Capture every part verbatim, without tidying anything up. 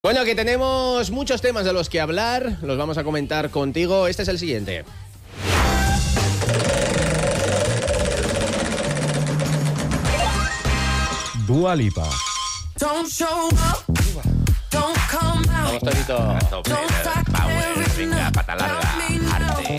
Bueno, que tenemos muchos temas de los que hablar, los vamos a comentar contigo. Este es el siguiente. Dua Lipa. Vamos, Torito. Power, venga, pata larga, arte.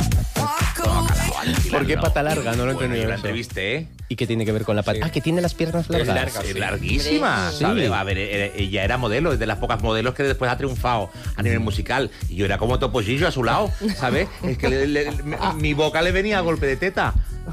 ¿Por qué pata larga? No lo he Bueno, entendido. yo la eso. entrevisté. ¿Y qué tiene que ver con la pata? Sí. Ah, que tiene las piernas Es largas. larga, es larguísima, Sí. ¿sabes? A ver, era- ella era modelo, es de las pocas modelos que después ha triunfado a nivel musical. Y yo era como Topollillo a su lado, ¿sabes? Es que le- le- me- mi boca le venía a golpe de teta.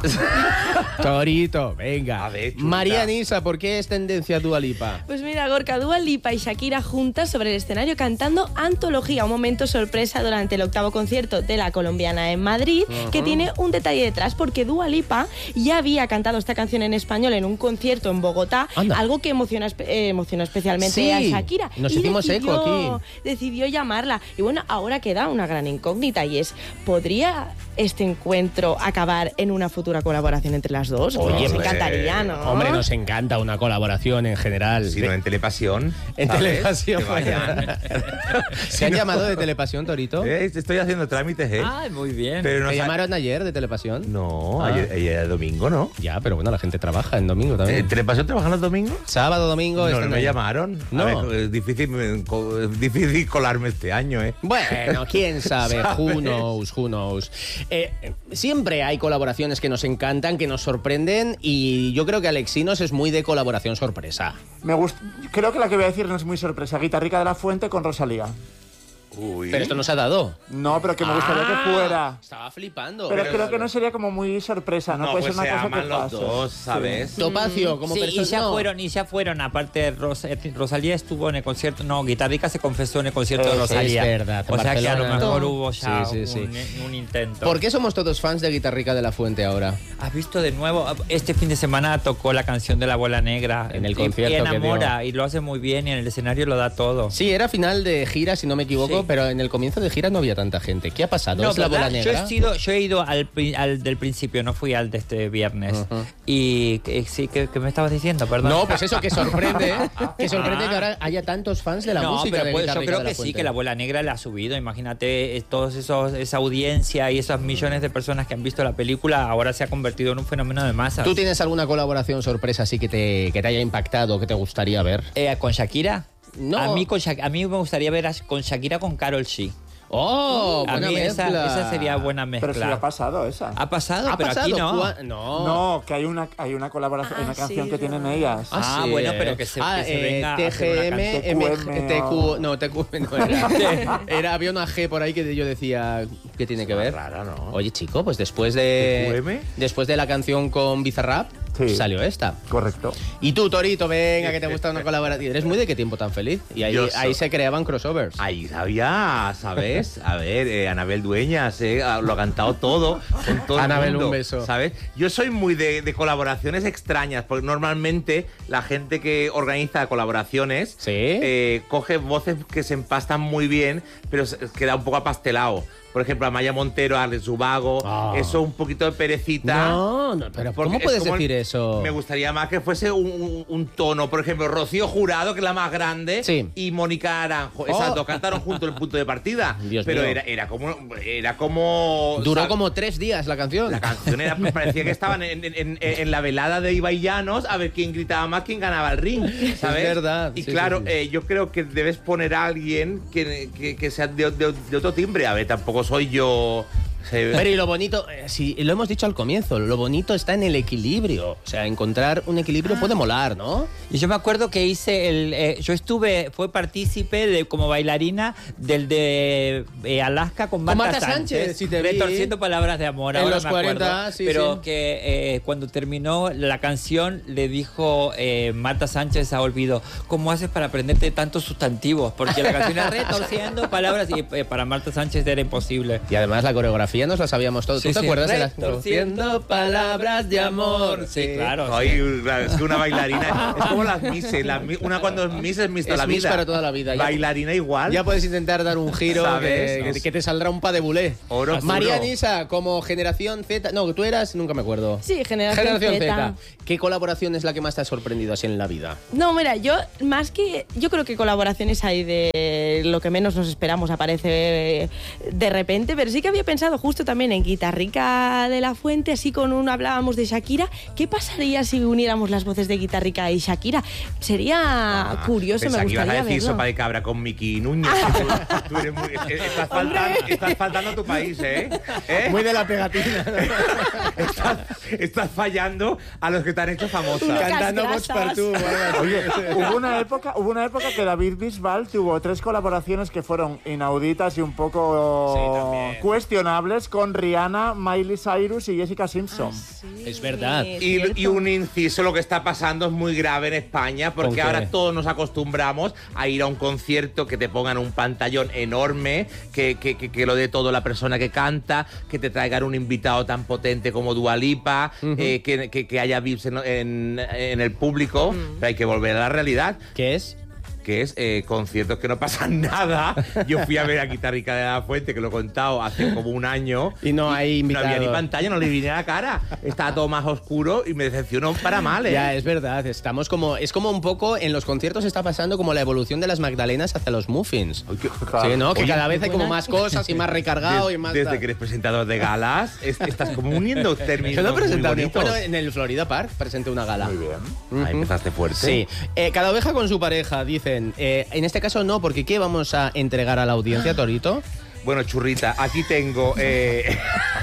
Torito, venga. A ver, chulita. María Nisa, ¿por qué es tendencia Dua Lipa? Pues mira, Gorka, Dua Lipa y Shakira juntas sobre el escenario cantando Antología, un momento sorpresa durante el octavo concierto de la colombiana en Madrid, uh-huh. que tiene un detalle detrás, porque Dua Lipa ya había cantado esta canción en español en un concierto en Bogotá, Anda. algo que emociona, eh, emocionó especialmente sí, a Shakira. Nos y hicimos decidió, eco aquí. Decidió llamarla. Y bueno, ahora queda una gran incógnita y es, ¿podría este encuentro acabar en una futura colaboración entre las dos? Oye, nos pues, encantaría, ¿no? Hombre, nos encanta una colaboración en general. Si no, en Telepasión. En ¿sabes? Telepasión. Que vayan. ¿Se han llamado de Telepasión, Torito? Eh, Estoy haciendo trámites, ¿eh? Ah, muy bien. Pero no ¿Te sa- llamaron ayer de Telepasión? No, Ah. ayer, ayer era domingo, ¿no? Ya, pero bueno, la gente trabaja en domingo ¿En también. Telepasión trabajan los domingos? Sábado, domingo... No, están no me ahí. llamaron. No. A ver, es difícil, me- co- es difícil colarme este año, ¿eh? Bueno, quién sabe, who knows, who knows. Eh, siempre hay colaboraciones que nos encantan, que nos sorprenden, y yo creo que Alexinos es muy de colaboración sorpresa. Me gusta, creo que la que voy a decir no es muy sorpresa. Guitarrica de la Fuente con Rosalía. Uy. Pero esto no se ha dado. No, pero que me gustaría que fuera. Estaba flipando. Pero, pero- creo que no sería como muy sorpresa, no, No, puede pues ser se una cosa aman que los pase. dos, ¿sabes? Topacio, como Sí, persona. y ya no. fueron, y ya fueron, aparte Ros- Rosalía estuvo en el concierto, no, Guitarrica se confesó en el concierto de Eh, Rosalía. es verdad, en O sea que a lo Barcelona, mejor ¿no? hubo ya Sí, sí, un, un intento. ¿Por qué somos todos fans de Guitarrica de la Fuente ahora? ¿Has visto de nuevo? Este fin de semana tocó la canción de la Abuela Negra. En el Y- concierto Y que enamora, y lo hace muy bien, y en el escenario lo da todo. Sí, era final de gira, si no me equivoco, Sí. pero en el comienzo de gira no había tanta gente. ¿Qué ha pasado? No, ¿Es la ¿verdad? bola Yo negra? he, sido, yo he ido al, pri- al del principio, no fui al de este viernes. Ujú. Y que- sí, que, que me estabas diciendo, perdón. No, pues eso, que sorprende, ¿eh? Que sorprende que ahora haya tantos fans de la no, música pero de pues, yo Guitarrica creo de la que sí, Fuente. que la Abuela Negra la ha subido. Imagínate, eh, todos esos esa audiencia y esos millones de personas que han visto la película, ahora se ha convertido en un fenómeno de masas. ¿Tú tienes alguna colaboración sorpresa así que te, que te haya impactado, que te gustaría ver? Eh, ¿Con Shakira? No. A mí, con Sha- a mí me gustaría ver a- con Shakira con Karol G. ¡Oh! a buena mí esa, mezcla. esa sería buena mezcla. Pero sí ha pasado esa. ¿Ha pasado? ¿Ha pero pasado? aquí no. ¿Cuá- No. No, que hay una, hay una colaboración, Ah, una canción sí, que es tienen verdad. ellas. Ah, sí. bueno, pero que se- Ah, que se eh, venga a hacer una T G M, canción. M, T Q, no, T Q no era. Era, había una G por ahí que yo decía, ¿qué tiene que ver? Rara, ¿no? Oye, chico, pues después de ¿T Q M? después de la canción con Bizarrap, Sí. salió esta. Correcto. Y tú, Torito, venga, que te gusta una colaboración. ¿Eres muy de qué tiempo tan feliz? Y ahí, Yo ahí soy- se creaban crossovers. Ahí sabía, ¿sabes? A ver, eh, Anabel Dueñas, eh, lo ha cantado todo. Con todo el Anabel, mundo, un beso. ¿sabes? Yo soy muy de, de colaboraciones extrañas, porque normalmente la gente que organiza colaboraciones ¿Sí? eh, coge voces que se empastan muy bien, pero se- queda un poco apastelado. Por ejemplo, Amaya Montero, Alex Ubago, Ah. eso un poquito de perecita. No, no, pero Porque ¿cómo es puedes como el- decir eso? Me gustaría más que fuese un, un- un tono, por ejemplo, Rocío Jurado, que es la más grande, Sí. y Mónica Naranjo. Oh. Esas dos cantaron junto el punto de partida. Dios pero mío. era, era como. Era como. Duró ¿sabes? como tres días la canción. La canción era, me parecía que estaban en, en- en- en la velada de Ibai Llanos a ver quién gritaba más, quién ganaba el ring, ¿sabes? Es verdad, Y sí, claro, sí, sí. eh, yo creo que debes poner a alguien que, que- que sea de, de- de otro timbre. A ver, tampoco soy yo... sé- Pero y lo bonito, eh, sí, lo hemos dicho al comienzo, lo bonito está en el equilibrio. O sea, encontrar un equilibrio puede molar, ¿no? Y yo me acuerdo que hice el. eh, yo estuve, fue partícipe de, como bailarina del de eh, Alaska con Marta, Marta Sánchez, sí te vi. retorciendo palabras de amor. En ahora los me acuerdo. cuarenta, sí, Pero sí. que eh, cuando terminó la canción le dijo eh, Marta Sánchez a Olvido: ¿cómo haces para aprenderte tantos sustantivos? Porque la canción era retorciendo palabras y eh, para Marta Sánchez era imposible. Y además la coreografía coreografía nos la sabíamos todos. Sí, ¿Tú te sí. acuerdas de las Retorciendo palabras de amor? Sí, claro. Ay, es que una bailarina. Es como las Misses. Las mi- una cuando es Miss es Miss toda Es la Miss vida. para toda la vida. Ya- Bailarina igual. Ya puedes intentar dar un giro ¿Sabes? que, que- que te saldrá un pa de bulé. Oro puro. María Nisa, como generación Z. No, que tú eras, nunca me acuerdo. Sí, generación Z. ¿Qué colaboración es la que más te ha sorprendido así en la vida? No, mira, yo más que... Yo creo que colaboraciones hay de lo que menos nos esperamos, aparece de repente, pero sí que había pensado justo también en Guitarrica de la Fuente, así con un hablábamos de Shakira. ¿Qué pasaría si uniéramos las voces de Guitarrica y Shakira? Sería curioso, me Pensaba que ibas a gustaría decir verlo. sopa de cabra con Miki Núñez. Tú, tú eres muy, estás, faltando, estás faltando a tu país, ¿eh? ¿Eh? Muy de la pegatina. Estás, estás fallando a los que te han hecho famosa. Uno Cantando Vox casgrasas. per tu. Oye, hubo una época, hubo una época que David Bisbal tuvo tres colaboraciones que fueron inauditas y un poco Sí, también. cuestionables con Rihanna, Miley Cyrus y Jessica Simpson. Es verdad. Sí, Y, cierto. y un inciso, lo que está pasando es muy grave en España, ¿Con porque qué? ahora todos nos acostumbramos a ir a un concierto que te pongan un pantallón enorme, que, que, que, que lo dé todo la persona que canta, que te traigan un invitado tan potente como Dua Lipa, eh, que, que, que haya V I Ps en, en, en el público, pero hay que volver a la realidad. ¿Qué es? Que es eh, conciertos que no pasan nada. Yo fui a ver a Guitarrica de la Fuente, que lo he contado hace como un año. Y no hay No invitado. había ni pantalla, no le vi ni la cara. Estaba todo más oscuro y me decepcionó para mal, ¿eh? Ya, es verdad. Estamos como... Es como un poco... En los conciertos está pasando como la evolución de las magdalenas hacia los muffins. Ay, qué- Sí, ¿no? Que Oye, cada vez hay como buena. más cosas y más recargado y más... Desde tal. que eres presentador de galas, es- estás como uniendo términos Yo no he muy presentado ni- bonitos. Bueno, en el Florida Park presenté una gala. Muy bien. Ah, empezaste fuerte. Sí. Eh, cada oveja con su pareja, dicen. Eh, en este caso no, porque ¿qué vamos a entregar a la audiencia, Torito? Bueno, churrita, aquí tengo. Eh...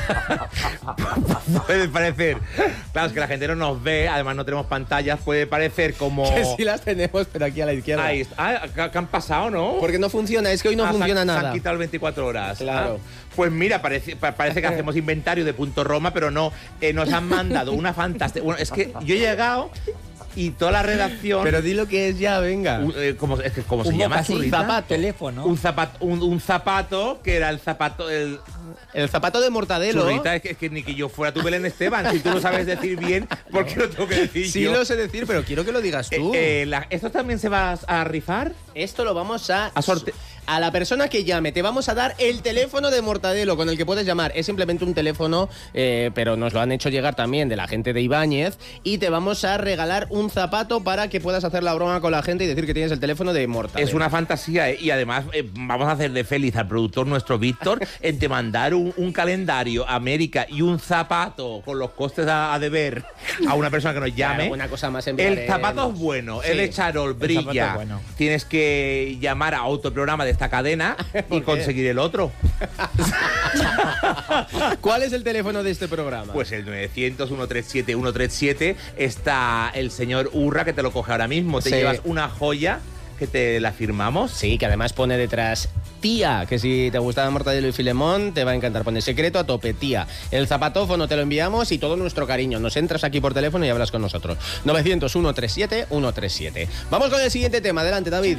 puede parecer. Claro, es que la gente no nos ve, además no tenemos pantallas, puede parecer como. Que sí las tenemos, pero aquí a la izquierda. Ahí está. Ah, que- que han pasado, ¿no? Porque no funciona, es que hoy no Ah, se han- funciona Se nada. han quitado el veinticuatro horas. Claro. Ah, pues mira, parece, pa- parece que hacemos inventario de punto Roma, pero no. Eh, nos han mandado una fantástica. Bueno, es que yo he llegado y toda la redacción. Pero di lo que es ya, venga. un- eh, ¿cómo, es que, ¿cómo se Un llama? mocasín, churrita? zapato, teléfono. Un zapato, un, un zapato que era el zapato. El, El zapato de Mortadelo. churrita, es que, es que ni que yo fuera tu Belén Esteban. Si tú lo sabes decir bien, ¿por qué lo tengo que decir Sí yo? lo sé decir, pero quiero que lo digas tú. Eh, eh, la- ¿Esto también se va a rifar? Esto lo vamos a... A sorte- A la persona que llame, te vamos a dar el teléfono de Mortadelo con el que puedes llamar. Es simplemente un teléfono, eh, pero nos lo han hecho llegar también de la gente de Ibáñez. Y te vamos a regalar un zapato para que puedas hacer la broma con la gente y decir que tienes el teléfono de Mortadelo. Es una fantasía, ¿eh? Y además eh, vamos a hacer de feliz al productor nuestro Víctor en te mandar un, un calendario a América y un zapato con los costes a, a deber a una persona que nos llame. Claro, una cosa más enviaremos. El zapato es bueno, Sí. el de charol zapato brilla. es bueno. Tienes que llamar a otro programa de esta cadena y conseguir el otro. ¿Cuál es el teléfono de este programa? Pues el novecientos, ciento treinta y siete, ciento treinta y siete está el señor Urra que te lo coge ahora mismo. Te Sí. llevas una joya que te la firmamos. Sí, que además pone detrás tía, que si te gustaba Mortadelo y Filemón, te va a encantar. Pone secreto a tope, tía. El zapatófono te lo enviamos y todo nuestro cariño. Nos entras aquí por teléfono y hablas con nosotros. novecientos, ciento treinta y siete, ciento treinta y siete. Vamos con el siguiente tema. Adelante, David.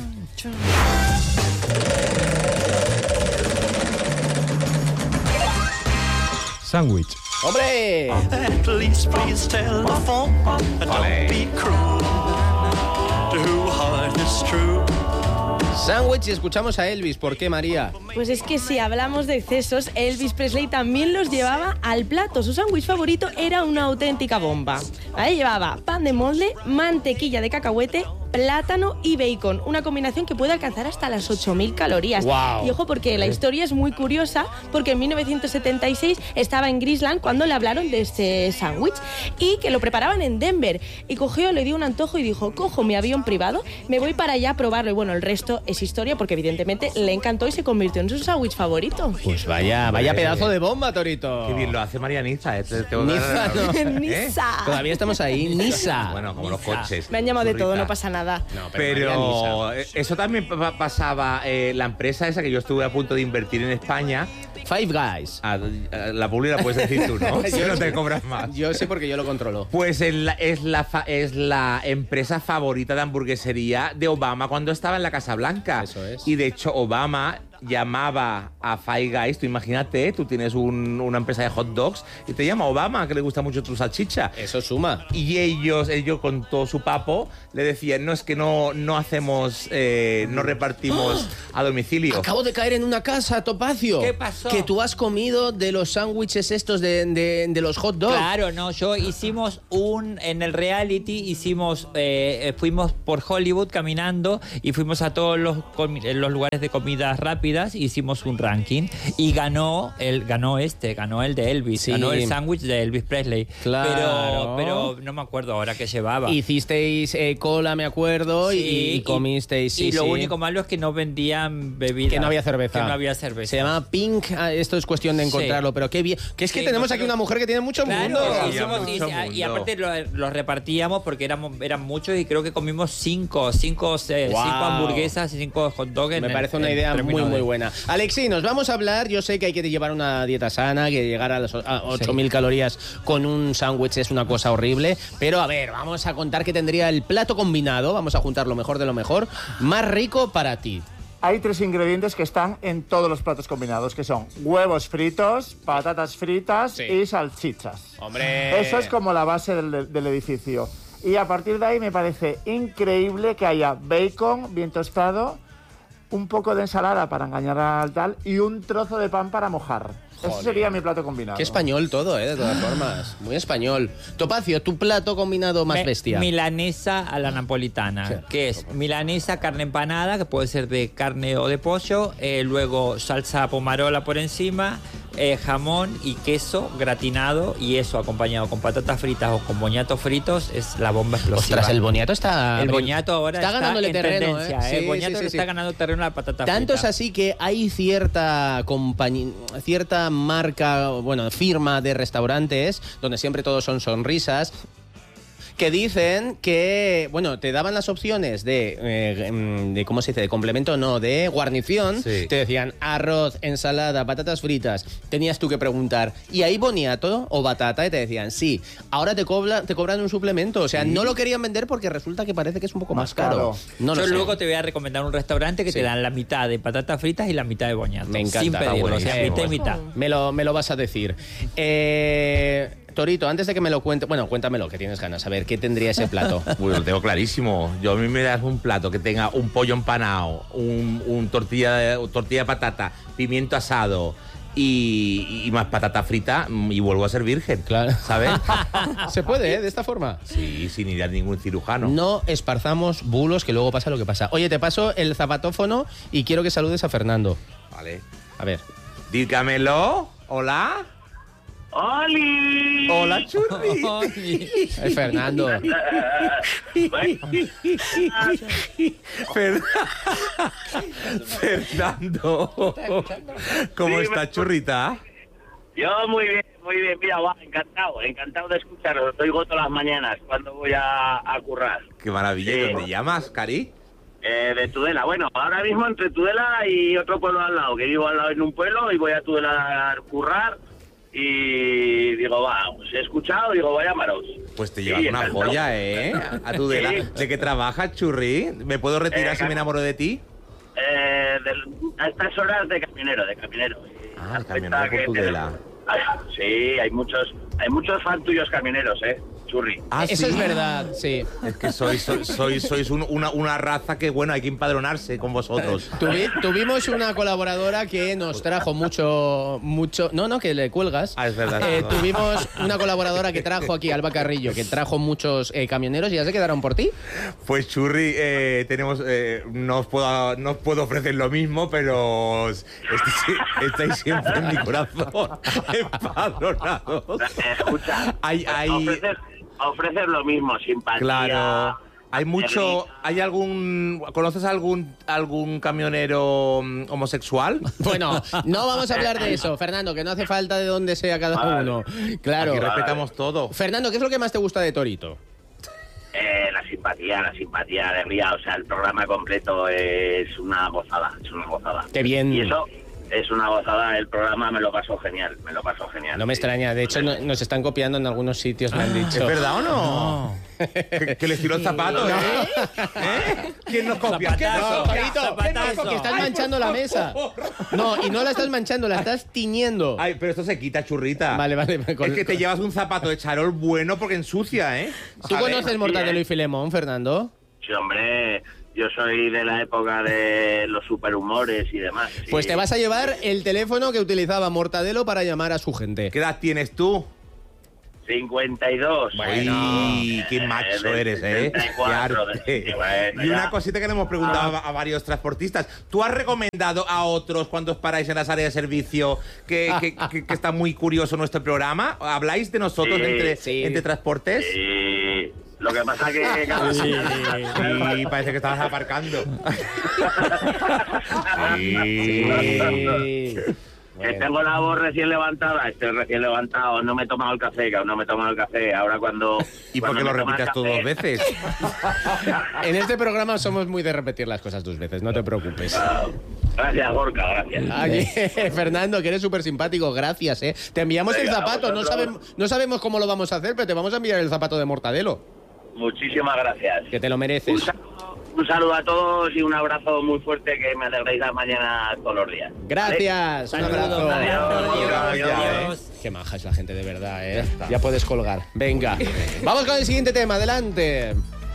Sándwich. ¡Hombre! At least please tell the phone, and don't be cruel to who heart is true. Sándwich y escuchamos a Elvis. ¿Por qué, María? Pues es que si hablamos de excesos, Elvis Presley también los llevaba al plato. Su sándwich favorito era una auténtica bomba. Ahí llevaba pan de molde, mantequilla de cacahuete, plátano y bacon. Una combinación que puede alcanzar hasta las ocho mil calorías. ¡Guau! Y ojo, porque la historia es muy curiosa, porque en mil novecientos setenta y seis estaba en Graceland cuando le hablaron de este sándwich y que lo preparaban en Denver. Y cogió, le dio un antojo y dijo, cojo mi avión privado, me voy para allá a probarlo. Y bueno, el resto es historia porque evidentemente le encantó y se convirtió en su sándwich favorito. Pues vaya, vaya pedazo de bomba, Torito. Qué bien lo hace Marianiza. ¿eh? Te- tengo que Niza, dar- no. ¿Eh? Nisa. Todavía estamos ahí. Nisa. Bueno, como los coches. Me han llamado de todo, Churrita. no pasa nada. No, pero, María Pero Nisa. eh, eso también pa- pasaba, eh, la empresa esa que yo estuve a punto de invertir en España, Five Guys. a- a la publi la puedes decir tú, ¿no? Si no te cobras más. Yo sé porque yo lo controlo. Pues es la, es, la fa- es la empresa favorita de hamburguesería de Obama cuando estaba en la Casa Blanca. Eso es. Y de hecho Obama llamaba a Five Guys, tú imagínate, tú tienes un, una empresa de hot dogs y te llama Obama, que le gusta mucho tu salchicha. Eso suma. Y ellos, ellos con todo su papo, le decían, no, es que no, no hacemos, eh, no repartimos a domicilio. Acabo de caer en una casa, Topacio. ¿Qué pasó? Que tú has comido de los sándwiches estos de, de, de los hot dogs. Claro, no, yo hicimos un, en el reality hicimos, eh, fuimos por Hollywood caminando y fuimos a todos los, comi- los lugares de comidas rápidas, hicimos un ranking y ganó el, ganó este, ganó el de Elvis, Sí. ganó el sándwich de Elvis Presley. Claro. Pero, pero no me acuerdo ahora qué llevaba. Hicisteis eh, cola, me acuerdo, Sí, y, y comisteis. Sí, y lo sí. único malo es que no vendían bebidas. Que no había cerveza. Que no había cerveza. Se llama Pink. Ah, esto es cuestión de encontrarlo, Sí. pero qué bien. Que es que Sí, tenemos aquí nosotros- una mujer que tiene mucho Claro, mundo. Sí, hicimos- mucho y, y mundo. aparte lo- los repartíamos porque éramos, eran muchos y creo que comimos cinco, cinco, eh, Wow. cinco hamburguesas y cinco hot dogs. en Me el- parece una en idea término muy, muy de- buena. Alexi, nos vamos a hablar. Yo sé que hay que llevar una dieta sana, que llegar a las a ocho mil calorías con un sándwich es una cosa horrible. Pero a ver, vamos a contar que tendría el plato combinado. Vamos a juntar lo mejor de lo mejor. Más rico para ti. Hay tres ingredientes que están en todos los platos combinados, que son huevos fritos, patatas fritas Sí. y salchichas. Hombre. Eso es como la base del, del edificio. Y a partir de ahí me parece increíble que haya bacon bien tostado, un poco de ensalada para engañar al tal y un trozo de pan para mojar. Ese Joder. sería mi plato combinado. Qué español todo, ¿eh? De todas formas. Muy español. Topacio, tu plato combinado más Me- bestia. Milanesa a la napolitana, Sí. que es milanesa, carne empanada, que puede ser de carne o de pollo, eh, luego salsa pomarola por encima, eh, jamón y queso gratinado, y eso acompañado con patatas fritas o con boñatos fritos es la bomba explosiva. Ostras, el boniato está... El boñato ahora está, está, ganándole en terreno, tendencia, ¿eh? ¿eh? El Sí, boñato sí, sí, está sí. ganando terreno a la patata Tanto es frita. así que hay cierta compañía, cierta marca, bueno, firma de restaurantes donde siempre todos son sonrisas, que dicen que, bueno, te daban las opciones de, eh, de ¿cómo se dice?, de complemento, no, de guarnición. Sí. Te decían arroz, ensalada, patatas fritas. Tenías tú que preguntar, ¿y hay boniato o batata? Y te decían, sí. Ahora te, cobra, te cobran un suplemento. O sea, no lo querían vender porque resulta que parece que es un poco más, Más caro. caro. No lo Yo sé. luego te voy a recomendar un restaurante que Sí. te dan la mitad de patatas fritas y la mitad de boñato. Me encanta. Sin Está pedirlo, o sea, buenísimo. mitad y mitad. Me lo, me lo vas a decir. Eh, Torito, antes de que me lo cuente, bueno, cuéntamelo, que tienes ganas. A ver, ¿qué tendría ese plato? Uy, lo tengo clarísimo. Yo a mí me das un plato que tenga un pollo empanado, un, un tortilla, de, tortilla de patata, pimiento asado y, y más patata frita y vuelvo a ser virgen. Claro. ¿Sabes? ¿Se puede, eh? De esta forma. Sí, sin ir a ningún cirujano. No esparzamos bulos, que luego pasa lo que pasa. Oye, te paso el zapatófono y quiero que saludes a Fernando. Vale. A ver. Dígamelo. Hola. ¡Oli! Hola, Churri. Es Fernando. Fer- Fernando. ¿Cómo Sí, está, me- Churrita? Yo muy bien, muy bien. Mira, va, encantado, encantado de escucharos. Os oigo todas las mañanas cuando voy a, a currar. Qué maravilla. Sí. ¿Y dónde llamas, Cari? Eh, de Tudela. Bueno, ahora mismo entre Tudela y otro pueblo al lado, que vivo al lado en un pueblo y voy a Tudela a currar. Y digo, va, pues he escuchado, digo, voy a llamaros. Pues te llevas Sí, una encantado. joya, ¿eh? A tu de, la- Sí. ¿De qué trabajas, Churri? ¿Me puedo retirar Eh, si me enamoro de ti? Eh, del- a estas horas de caminero, de caminero. Y Ah, das caminero cuenta por que Tudela. tenemos- Ay, sí, hay muchos, hay muchos fan tuyos camineros, ¿eh? Churri. Ah, Eso ¿sí? es verdad, sí. Es que sois, sois, sois, sois un- una, una raza que, bueno, hay que empadronarse con vosotros. Tuvi- tuvimos una colaboradora que nos trajo mucho, mucho... No, no, que le cuelgas. Ah, es verdad. Eh, tuvimos una colaboradora que trajo aquí, Alba Carrillo, que trajo muchos eh, camioneros y ya se quedaron por ti. Pues Churri, eh, tenemos, eh, no, os puedo, no os puedo ofrecer lo mismo, pero os- estáis, estáis siempre en mi corazón empadronados. Eh, escucha, Hay, hay, ofrecer, ofrecer lo mismo, simpatía. claro, hay mucho, hay algún, ¿conoces algún, algún camionero mm, homosexual? Bueno, no vamos a hablar de eso, Fernando, que no hace falta de dónde sea cada Vale. uno. Claro. Aquí respetamos todo. Fernando, ¿qué es lo que más te gusta de Torito? Eh, la simpatía, la simpatía, la alegría, o sea, el programa completo es una gozada, es una gozada. Qué bien. Y eso, es una gozada el programa, me lo paso genial, me lo paso genial. No me extraña, de hecho no, nos están copiando en algunos sitios, me han dicho. ¿Es verdad o no? que, que le tiró el zapato, ¿eh? ¿Eh? ¿Quién nos copia? ¿Quién nos No, copia? Paquito, Zapatazo. que estás manchando la mesa. No, y no la estás manchando, la estás tiñendo. Ay, pero esto se quita, churrita. Vale, vale. Con, es que te llevas un zapato de charol bueno porque ensucia, ¿eh? ¿Tú Vale. conoces Mortadelo Sí, y Filemón, Fernando? Sí, hombre, yo soy de la época de los superhumores y demás. Sí. Pues te vas a llevar el teléfono que utilizaba Mortadelo para llamar a su gente. ¿Qué edad tienes tú? cincuenta y dos. Uy, qué macho del eres, ¿eh? setenta y cuatro, Qué arte. sí, bueno, Y una ya. cosita que le hemos preguntado Ah. a, a varios transportistas. ¿Tú has recomendado a otros cuando os paráis en las áreas de servicio que, que, que- que está muy curioso nuestro programa? ¿Habláis de nosotros Sí, entre, sí. entre transportes? Sí. Lo que pasa que... Sí, parece que estabas aparcando. Sí. Que tengo la voz recién levantada, estoy recién levantado, no me he tomado el café, que aún no me he tomado el café. Ahora cuando... ¿Y por cuando qué lo me toma el repitas tú café- dos veces? En este programa somos muy de repetir las cosas dos veces, no te preocupes. Ah, Gracias, Gorka, gracias. Oye, Fernando, que eres súper simpático, gracias, ¿eh? Te enviamos Venga, el zapato, no vosotros. sabemos, no sabemos cómo lo vamos a hacer, pero te vamos a enviar el zapato de Mortadelo, Muchísimas gracias. que te lo Un mereces. saludo, un saludo a todos y un abrazo muy fuerte, que me alegréis la mañana todos los días. Gracias, un abrazo. Adiós. Adiós. Adiós. Qué maja es la gente de verdad, ¿eh? Ya puedes colgar. Venga, vamos con el siguiente tema, adelante.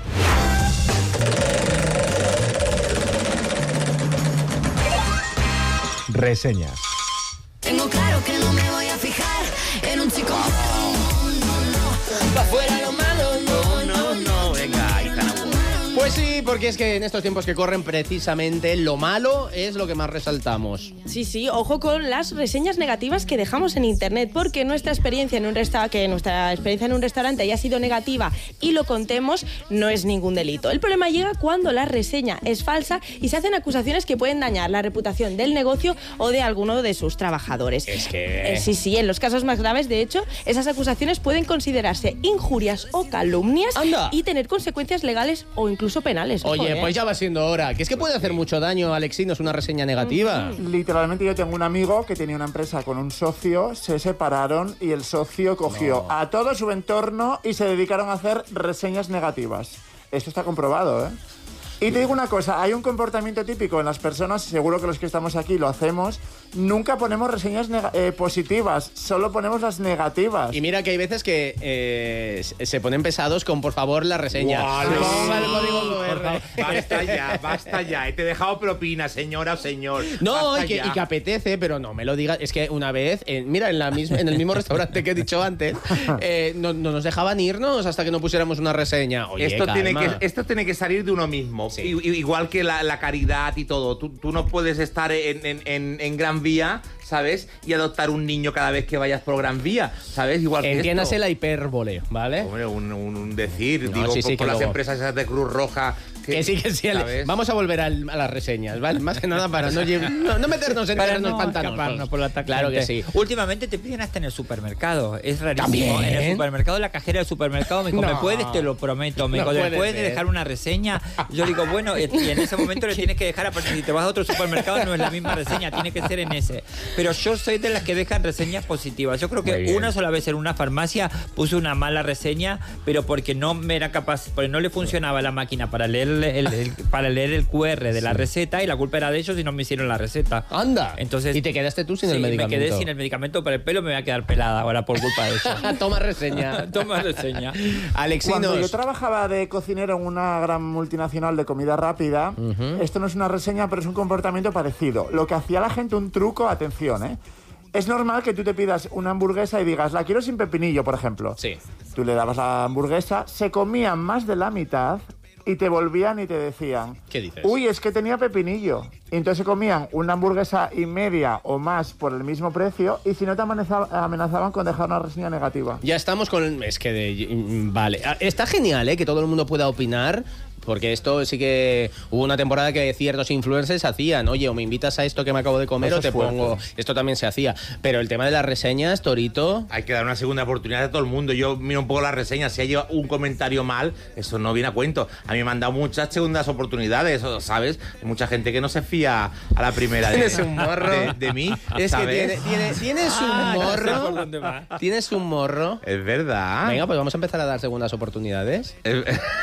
Reseñas. Tengo claro que no me voy a fijar en un chico malo, no, no, no. Pa' fuera lo malo, no, no, no. Venga, ahí está. Pues sí, porque es que en estos tiempos que corren precisamente lo malo es lo que más resaltamos. Sí, sí, ojo con las reseñas negativas que dejamos en internet, porque nuestra experiencia en un resta- que nuestra experiencia en un restaurante haya sido negativa y lo contemos no es ningún delito. El problema llega cuando la reseña es falsa y se hacen acusaciones que pueden dañar la reputación del negocio o de alguno de sus trabajadores. Es que- Eh, sí, sí, en los casos más graves, de hecho, esas acusaciones pueden considerarse injurias o calumnias Anda. y tener consecuencias legales o incluso penales. Ojo, Oye, eh. pues ya va siendo hora. Que es que puede hacer mucho daño, Alexinos, una reseña negativa. Literalmente yo tengo un amigo que tenía una empresa con un socio, se separaron y el socio cogió a todo su entorno y se dedicaron a hacer reseñas negativas. Esto está comprobado, ¿eh? Y te digo una cosa, hay un comportamiento típico en las personas, seguro que los que estamos aquí lo hacemos, nunca ponemos reseñas nega- eh, positivas, solo ponemos las negativas. Y mira que hay veces que eh, se ponen pesados con, por favor, la reseña. Guau, Ponga el sí, código Q por R. favor. Basta ya, basta ya. Te he dejado propina, señora o señor. No, Basta y que, ya. y que apetece, pero no me lo digas. Es que una vez, en- mira, en, la misma, en el mismo restaurante que he dicho antes, eh, no, no nos dejaban irnos hasta que no pusiéramos una reseña. Oye, Esto tiene, calma. que, esto tiene que salir de uno mismo. Sí. I- i- igual que la, la caridad y todo. Tú, tú no puedes estar en, en- en- en Gran Vía, ¿sabes? Y adoptar un niño cada vez que vayas por Gran Vía, ¿sabes? Igual que Entiéndase esto. la hipérbole, ¿vale? Hombre, un, un- un decir, No, digo, sí, por, sí, por que las luego- empresas esas de Cruz Roja. Que sí, que sí. Ale. ¿sabes? Vamos a volver al- a las reseñas, ¿vale? Más que nada para no, lle- no, no meternos en Para terrenos no pantanosos. escaparnos por la tangente. Claro que sí. Últimamente te piden hasta en el supermercado. Es rarísimo. ¿También? En el supermercado, la cajera del supermercado me dijo, No. ¿me puedes? Te lo prometo. Me No dijo, ¿me puede puedes ser. dejar una reseña? Yo digo, bueno, y en ese momento le tienes que dejar, aparte si te vas a otro supermercado no es la misma reseña, tiene que ser en ese. Pero yo soy de las que dejan reseñas positivas. Yo creo Muy que bien. una sola vez en una farmacia puse una mala reseña, pero porque no me era capaz, porque no le funcionaba la máquina para leer el, el- el- para leer el Q R de la receta y la culpa era de ellos y no me hicieron la receta. Anda. Entonces, y te quedaste tú sin sí, el medicamento. me quedé sin el medicamento, pero el pelo me va a quedar pelada ahora por culpa de eso. Toma reseña. Toma reseña. Cuando Alexinos. yo trabajaba de cocinero en una gran multinacional de comida rápida, esto no es una reseña, pero es un comportamiento parecido. Lo que hacía la gente, un truco, atención, ¿eh? Es normal que tú te pidas una hamburguesa y digas, la quiero sin pepinillo, por ejemplo. Sí. Tú le dabas la hamburguesa, se comían más de la mitad y te volvían y te decían, ¿Qué dices? uy, es que tenía pepinillo. Y entonces se comían una hamburguesa y media o más por el mismo precio y si no te amenaza- amenazaban con dejar una reseña negativa. Ya estamos con... Es que de... Vale. Ah, está genial, ¿eh? Que todo el mundo pueda opinar, porque esto sí que hubo una temporada que ciertos influencers hacían, oye, o me invitas a esto que me acabo de comer Eso o te es fuerte. pongo... Esto también se hacía. Pero el tema de las reseñas, Torito... Hay que dar una segunda oportunidad a todo el mundo. Yo miro un poco las reseñas. Si hay un comentario mal, eso no viene a cuento. A mí me han dado muchas segundas oportunidades, ¿sabes? Hay mucha gente que no se fía a la primera de, Tienes un morro. de, de mí. Es ¿sabes? que tiene, tiene- tienes un Ah, no sé por morro. dónde va. Tienes un morro. Es verdad. Venga, pues vamos a empezar a dar segundas oportunidades. Es-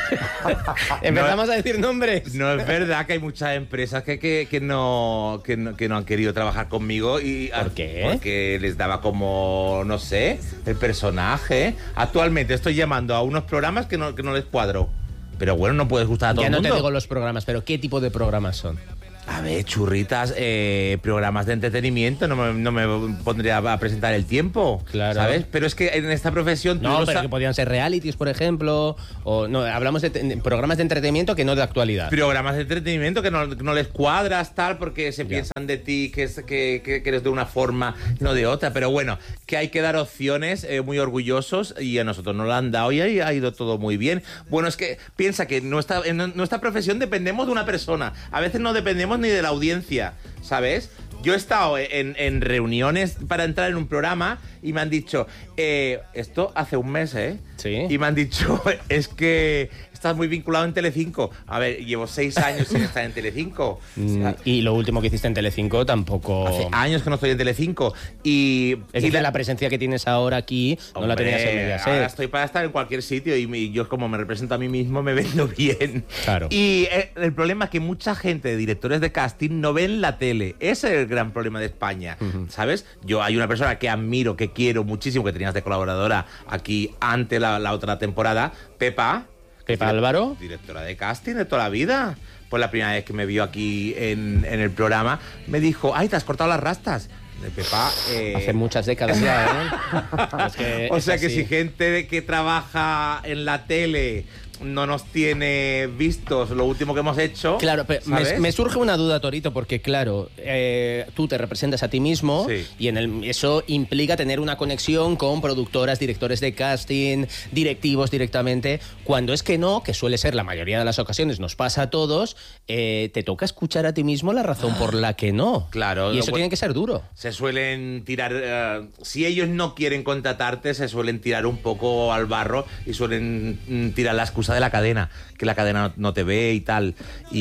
Empezamos a decir nombres. No es verdad que hay muchas empresas que, que, que no, que, no, que no han querido trabajar conmigo. Y, ¿Por qué? Porque les daba como, no sé, el personaje. Actualmente estoy llamando a unos programas que no, que no les cuadro. Pero bueno, no puedes gustar a todo Ya el no mundo. te digo los programas, pero ¿qué tipo de programas son? A ver, churritas, eh, programas de entretenimiento, no me, no me pondría a presentar el tiempo, Claro. ¿sabes? Pero es que en esta profesión... tú No, lo pero sa- que podían ser realities, por ejemplo, o no, hablamos de te- programas de entretenimiento que no de actualidad. Programas de entretenimiento que no, que no les cuadras, tal, porque se Ya. piensan de ti que, es, que, que- que eres de una forma, no de otra. Pero bueno, que hay que dar opciones, eh, muy orgullosos, y a nosotros nos lo han dado y ahí ha ido todo muy bien. Bueno, es que piensa que nuestra, en nuestra profesión dependemos de una persona. A veces no dependemos ni de la audiencia, ¿sabes? Yo he estado en, en reuniones para entrar en un programa y me han dicho, eh, esto hace un mes, ¿eh? Sí. Y me han dicho, es que estás muy vinculado en Telecinco. A ver, llevo seis años sin estar en Telecinco. Mm, O sea, y lo último que hiciste en Telecinco tampoco... hace años que no estoy en Telecinco. Y, Es y decir, la presencia que tienes ahora aquí no la Hombre, tenías en ahora Mediaset. estoy para estar en cualquier sitio y, me- yo como me represento a mí mismo me vendo bien. Claro. Y eh, el problema es que mucha gente, directores de casting, no ven la tele. Ese es el gran problema de España, ¿sabes? Yo hay una persona que admiro, que quiero muchísimo, que tenías de colaboradora aquí ante la, la otra temporada, Pepa. Pepa Álvaro. Directora de casting de toda la vida. Pues la primera vez que me vio aquí en, en el programa, me dijo, ay, te has cortado las rastas. De Pepa... eh, Hace muchas décadas ya, ¿eh? Es que o es sea que así. si gente de que trabaja en la tele no nos tiene vistos lo último que hemos hecho. Claro, pero me, ¿sabes? me surge una duda, Torito, porque claro, eh, tú te representas a ti mismo Sí. y en el, eso implica tener una conexión con productoras, directores de casting, directivos directamente. Cuando es que no, que suele ser la mayoría de las ocasiones, nos pasa a todos, eh, te toca escuchar a ti mismo la razón por la que no. Claro, Y eso no, tiene que ser duro. Se suelen tirar, eh, si ellos no quieren contratarte, se suelen tirar un poco al barro y suelen mm, tirar la excusa de la cadena, que la cadena no, no te ve y tal.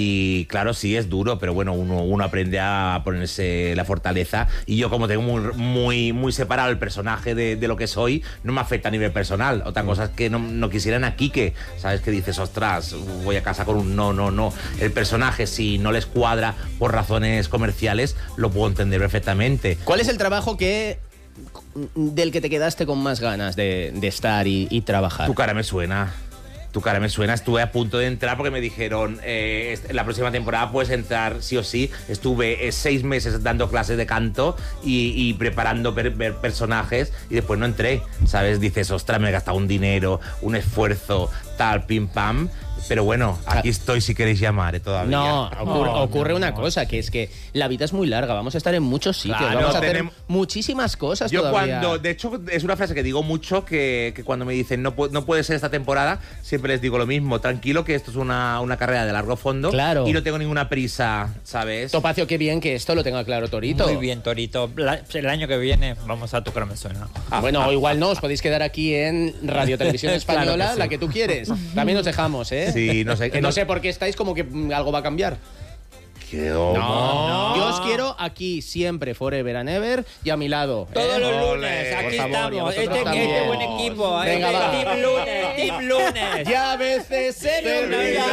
Y claro, sí es duro, pero bueno, uno, uno aprende a ponerse la fortaleza. Y yo, como tengo muy, muy, muy separado el personaje de, de lo que soy, no me afecta a nivel personal. Otra cosa es que no, no quisieran a Quique, ¿sabes? Que dices, ostras, voy a casa con un no, no, no. El personaje, si no les cuadra por razones comerciales, lo puedo entender perfectamente. ¿Cuál es el trabajo que del que te quedaste con más ganas de, de estar y, y trabajar? Tu cara me suena. Tu cara me suena. Estuve a punto de entrar porque me dijeron, eh, est- la próxima temporada puedes entrar sí o sí. Estuve eh, seis meses dando clases de canto y, y preparando per- per- personajes y después no entré, ¿sabes? Dices, ostras, me he gastado un dinero, un esfuerzo, tal, pim, pam. Pero bueno, aquí estoy si queréis llamar, ¿eh? Todavía. No, ocurre, No, ocurre no, una no. cosa, que es que la vida es muy larga, vamos a estar en muchos sitios, Claro, vamos a hacer tenemos- muchísimas cosas Yo todavía. cuando, de hecho, es una frase que digo mucho, que, que cuando me dicen no, pu- no puede ser esta temporada, siempre les digo lo mismo, tranquilo que esto es una, una carrera de largo fondo. Claro. Y no tengo ninguna prisa, ¿sabes? Topacio, qué bien que esto lo tenga claro Torito. Muy bien, Torito. La- el año que viene vamos a tocar Me Suena. Ah, bueno, o igual no, os podéis quedar aquí en Radio Televisión Española, Claro que sí. la que tú quieres. También os dejamos, ¿eh? Sí, no sé- Que no sé por qué estáis como que mm, algo va a cambiar. ¿Qué No, homo? yo os quiero aquí siempre, forever and ever, y a mi lado. ¿eh? Todos los Ole, lunes, aquí por favor, y a estamos. vosotros Este, también. este buen equipo. Venga, este va. Team Lunes, Team Lunes. Ya a veces se me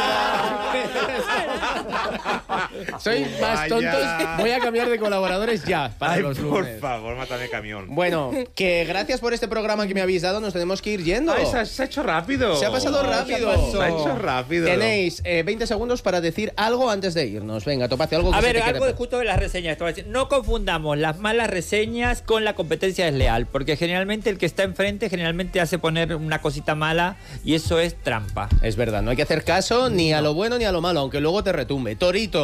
olvida. Soy más Vaya. tontos. Voy a cambiar de colaboradores ya para Ay, los por lunes. favor, mátame camión. Bueno, que gracias por este programa que me habéis dado. Nos tenemos que ir yendo. Ay, se, ha, se ha hecho rápido. Se ha pasado rápido. Se ha hecho rápido. Tenéis eh, veinte segundos para decir algo antes de irnos. Venga, Topacio, algo que A se ver, te quede algo de por- justo de las reseñas. te voy a decir. No confundamos las malas reseñas con la competencia desleal, porque generalmente el que está enfrente generalmente hace poner una cosita mala y eso es trampa. Es verdad, no hay que hacer caso ni a lo bueno ni a lo malo, aunque luego te retumbe. Torito.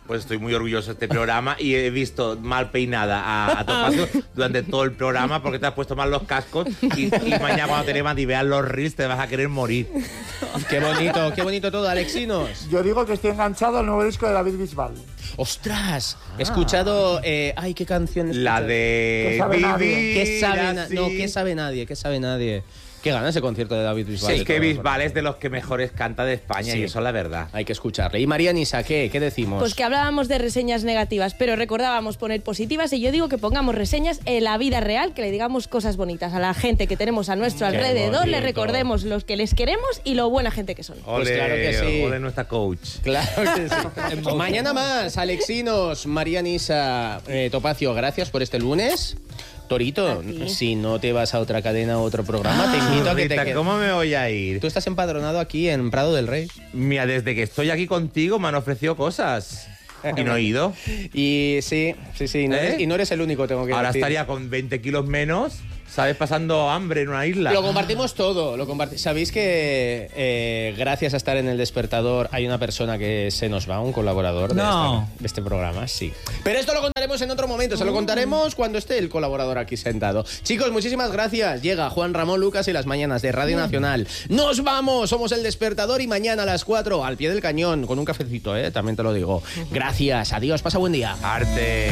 Pues estoy muy orgulloso de este programa y he visto mal peinada a, a Topacio durante todo el programa porque te has puesto mal los cascos y, y mañana cuando te levantes y veas los reels te vas a querer morir. Qué bonito, qué bonito todo, Alexinos. Yo digo que estoy enganchado al nuevo disco de David Bisbal. ¡Ostras! He escuchado... Eh, ay, ¿qué canción he La escuchado? de... ¿Qué sabe nadie? ¿Qué sabe, na- así. no, ¿qué sabe nadie? ¿Qué sabe nadie? Qué gana ese concierto de David Bisbal. Sí, es de que todas Bisbal formas. es de los que mejores canta de España Sí. y eso es la verdad. Hay que escucharle. ¿Y María Nisa qué? ¿Qué decimos? Pues que hablábamos de reseñas negativas, pero recordábamos poner positivas y yo digo que pongamos reseñas en la vida real, que le digamos cosas bonitas a la gente que tenemos a nuestro Qué alrededor, bonito. le recordemos los que les queremos y lo buena gente que son. Pues claro que sí. Ole nuestra coach. Claro que sí. Mañana más, Alexinos, María Nisa, eh, Topacio, gracias por este lunes. Torito, si no te vas a otra cadena o otro programa, te invito a que te Rita, quedes. ¿cómo me voy a ir? Tú estás empadronado aquí en Prado del Rey. Mira, desde que estoy aquí contigo me han ofrecido cosas. Y no he ido. Y sí, sí, sí. No ¿Eh? eres- y no eres el único, tengo que Ahora decir. estaría con veinte kilos menos, ¿sabes? Pasando hambre en una isla. Lo compartimos todo. Lo comparti- ¿Sabéis que eh, gracias a estar en El Despertador hay una persona que se nos va, un colaborador de, No. esta- de este programa? Sí. Pero esto lo contaremos en otro momento. Se lo contaremos cuando esté el colaborador aquí sentado. Chicos, muchísimas gracias. Llega Juan Ramón Lucas y las mañanas de Radio Nacional. ¡Nos vamos! Somos El Despertador y mañana a las cuatro al pie del cañón con un cafecito, ¿eh? También te lo digo. Gracias. Adiós. Pasa buen día. Arte.